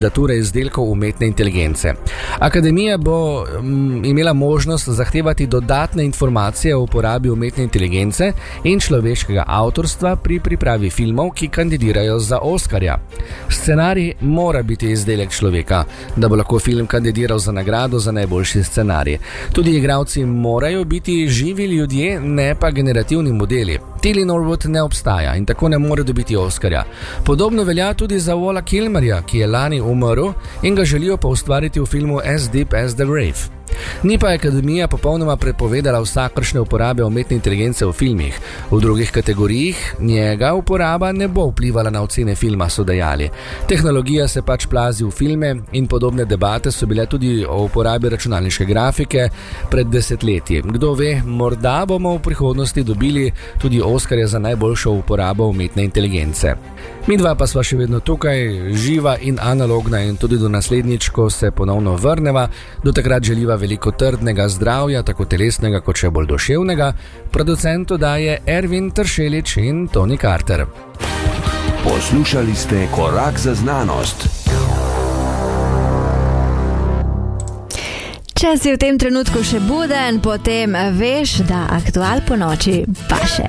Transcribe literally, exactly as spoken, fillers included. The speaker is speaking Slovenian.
kandidature izdelkov umetne inteligence. Akademija bo um, imela možnost zahtevati dodatne informacije o uporabi umetne inteligence in človeškega avtorstva pri pripravi filmov, ki kandidirajo za Oskarja. Scenarij mora biti izdelek človeka, da bo lahko film kandidiral za nagrado za najboljši scenarij. Tudi igralci morajo biti živi ljudje, ne pa generativni modeli. Tilly Norwood ne obstaja in tako ne more dobiti Oskarja. Podobno velja tudi za Walla Kilmerja, ki je lani umrl in ga želijo pa ustvariti v filmu As Deep as the Grave. Ni pa akademija popolnoma prepovedala vsakršne uporabe umetne inteligence v filmih. V drugih kategorijih njega uporaba ne bo vplivala na ocene filma, so dejali. Tehnologija se pač plazi v filme in podobne debate so bile tudi o uporabi računalniške grafike pred desetletji. Kdo ve, morda bomo v prihodnosti dobili tudi Oskarja za najboljšo uporabo umetne inteligence. Midva pa sva še vedno tukaj, živa in analogna, in tudi do naslednjič, ko se ponovno vrneva. Do takrat želiva veliko trdnega zdravja, tako telesnega kot še bolj duševnega. Producentu daje Ervin Tršelič in Tony Carter. Poslušali ste Korak za znanost. Če si v tem trenutku še buden, potem veš, da Aktual po noči paše.